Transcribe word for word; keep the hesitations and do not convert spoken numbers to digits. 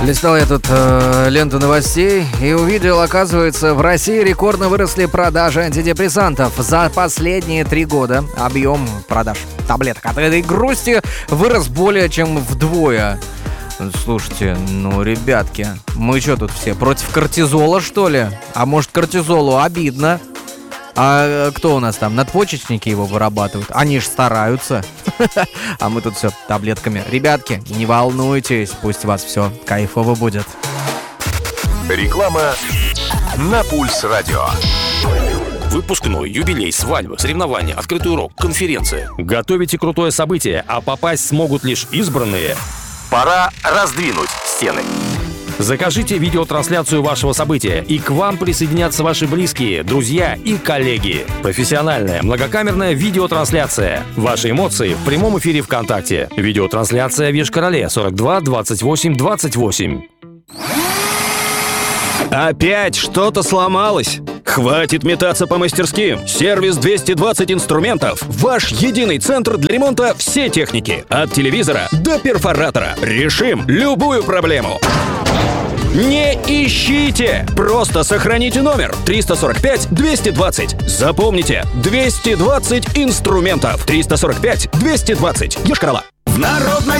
Листал я тут э, ленту новостей и увидел, оказывается, в России рекордно выросли продажи антидепрессантов. За последние три года объем продаж таблеток от этой грусти вырос более чем вдвое. Слушайте, ну, ребятки, мы что тут все, против кортизола, что ли? А может, кортизолу обидно? А кто у нас там? Надпочечники его вырабатывают. Они ж стараются. А мы тут все таблетками. Ребятки, не волнуйтесь, пусть у вас все кайфово будет. Реклама на Пульс Радио. Выпускной, юбилей, свадьба, соревнования, открытый урок, конференция. Готовите крутое событие, а попасть смогут лишь избранные. Пора раздвинуть стены. Закажите видеотрансляцию вашего события, и к вам присоединятся ваши близкие, друзья и коллеги. Профессиональная многокамерная видеотрансляция. Ваши эмоции в прямом эфире ВКонтакте. Видеотрансляция в Йошкар-Оле сорок два двадцать восемь двадцать восемь. Опять что-то сломалось? Хватит метаться по мастерским. Сервис двести двадцать инструментов. Ваш единый центр для ремонта всей техники. От телевизора до перфоратора. Решим любую проблему. Не ищите! Просто сохраните номер триста сорок пять двести двадцать. Запомните, двести двадцать инструментов. триста сорок пять двести двадцать. Йошкар-Ола. В народной